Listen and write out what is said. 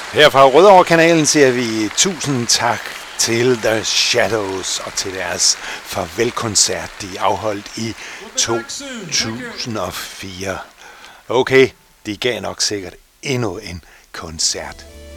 Her fra Rødovre-kanalen siger vi tusind tak til The Shadows og til deres farvelkoncert, de afholdt i 2004. Okay, de gav nok sikkert endnu en koncert.